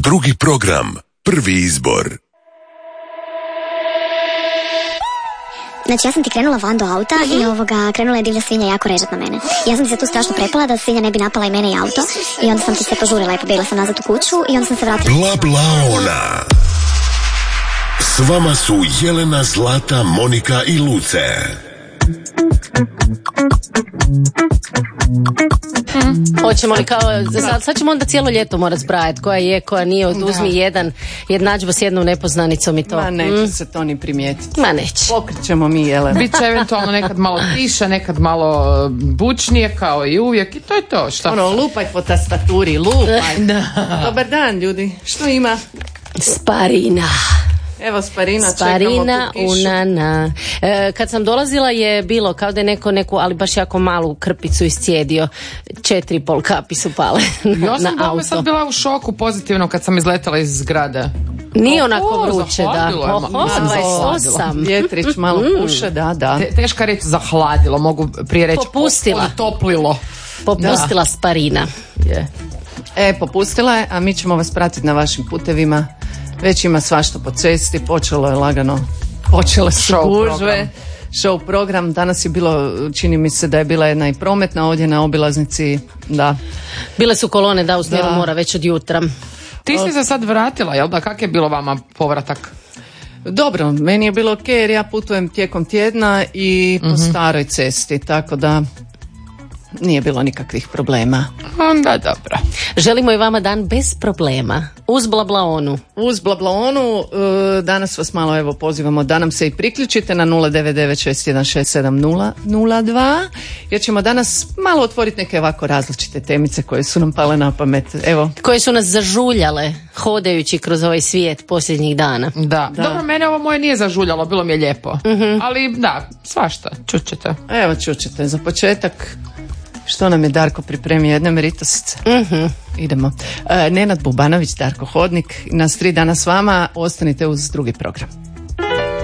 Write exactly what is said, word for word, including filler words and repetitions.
Drugi program, prvi izbor. Znači ja sam ti krenula van do auta mm-hmm. i ovoga, krenula je divlja svinja jako režat na mene. Ja sam ti se tu strašno prepala da svinja ne bi napala i mene i auto i onda sam ti se požurila i pobjegla sam nazad u kuću i onda sam se vratila. Bla bla ona. S vama su Jelena, Zlata, Monika i Luce. Hmm. Hoćemo li kao, sad, sad ćemo onda cijelo ljeto morat zbrajati koja je, koja nije, uzmi da. jedan jednadžba s jednom nepoznanicom i to. Ma neće mm. se to ni primijetiti. Ma neće. Pokrićemo mi, Jelena. Biće eventualno nekad malo tiše, nekad malo bučnije kao i uvijek i to je to. Šta? Ono, lupaj po tastaturi, lupaj. Dobar dan, ljudi. Što ima? Sparina. Evo Sparina, Sparina čekamo unana. E, kad sam dolazila je bilo kao da je neko neku, ali baš jako malu krpicu iscijedio. Četiri pol kapi su pale na, ja sam na auto. sad bila u šoku pozitivno kad sam izletela iz zgrade. Nije Oho, onako vruće, da. Oho, dvadeset osam. Vjetrić malo puše, da, da. Te, teška reći zahladilo, mogu prije reći popustila. Toplilo. Popustila da. Sparina. Je. E, popustila je, a mi ćemo vas pratiti na vašim putevima. Već ima svašta po cesti, počelo je lagano, počele su gužve, show program. Danas je bilo, čini mi se da je bila jedna i prometna ovdje na obilaznici, da. Bile su kolone, da, u smjeru da. mora već od jutra. Ti si se sad vratila, jel da? Kak je bilo vama povratak? Dobro, meni je bilo ok jer ja putujem tijekom tjedna i po mm-hmm. staroj cesti, tako da nije bilo nikakvih problema. Onda dobro. Želimo i vama dan bez problema. Uz blablaonu. Uz blablaonu. Danas vas malo evo pozivamo da nam se i priključite na nula devet devet šest jedan šest sedam nula nula dva jer ćemo danas malo otvoriti neke ovako različite temice koje su nam pale na pamet. Evo. Koje su nas zažuljale hodajući kroz ovaj svijet posljednjih dana. Da. da. Dobro, mene ovo moje nije zažuljalo, bilo mi je lijepo. Mm-hmm. Ali da, svašta, čućete. Evo čućete, za početak što nam je Darko pripremio, jedne meritosice. Mm-hmm. Idemo. E, Nenad Bubanović, Darko Hodnik, nas tri dana s vama, ostanite uz drugi program.